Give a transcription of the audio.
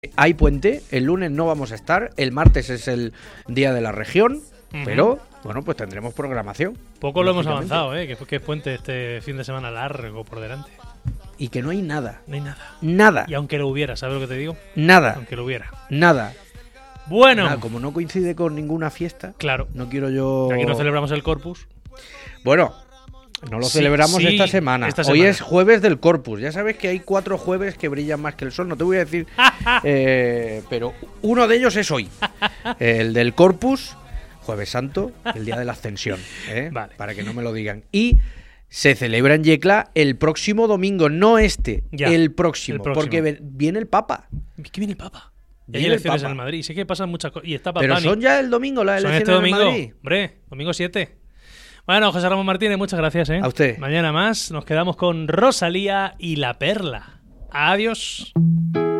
Hay puente, el lunes no vamos a estar, el martes es el día de la región, pero bueno, pues tendremos programación. Poco lo hemos avanzado, que es puente este fin de semana largo por delante. Y que no hay nada. No hay nada. Nada. Y aunque lo hubiera, ¿sabes lo que te digo? Nada. Aunque lo hubiera. Nada. Bueno. Nada, como no coincide con ninguna fiesta, Claro. no quiero yo... Aquí no celebramos el Corpus. Bueno, no lo celebramos esta semana. Hoy es jueves del Corpus. Ya sabes que hay 4 jueves que brillan más que el sol. No te voy a decir, pero uno de ellos es hoy. El del Corpus, Jueves Santo, el día de la Ascensión. Vale. Para que no me lo digan. Y se celebra en Yecla el próximo domingo, no este, el próximo. Porque viene el Papa. ¿Qué viene el Papa? Y hay elecciones en Madrid. Sí que pasan muchas cosas. Y está Papá. Pero son ya el domingo las elecciones este domingo, en Madrid. Hombre, domingo 7. Bueno, José Ramón Martínez, muchas gracias. A usted. Mañana más. Nos quedamos con Rosalía y La Perla. Adiós.